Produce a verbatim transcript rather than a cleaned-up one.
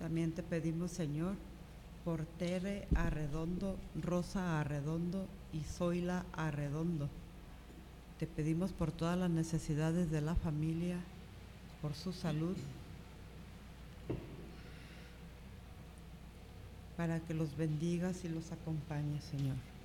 También te pedimos, Señor, por Tere Arredondo, Rosa Arredondo y Zoila Arredondo. Te pedimos por todas las necesidades de la familia, por su salud, para que los bendigas y los acompañes, Señor.